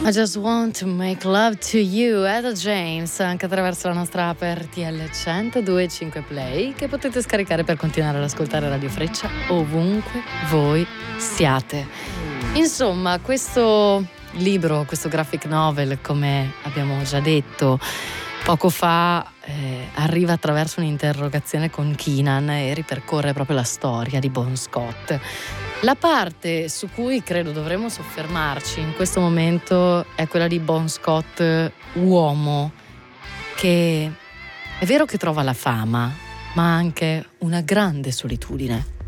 I just want to make love to you, Etta James, anche attraverso la nostra app RTL 102.5 Play, che potete scaricare per continuare ad ascoltare Radio Freccia ovunque voi siate. Insomma, questo libro, questo graphic novel, come abbiamo già detto poco fa, arriva attraverso un'interrogazione con Keenan e ripercorre proprio la storia di Bon Scott. La parte su cui credo dovremmo soffermarci in questo momento è quella di Bon Scott uomo, che è vero che trova la fama, ma anche una grande solitudine.